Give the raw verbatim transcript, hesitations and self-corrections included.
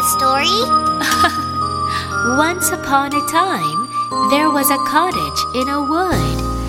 a story? Once upon a time, there was a cottage in a wood.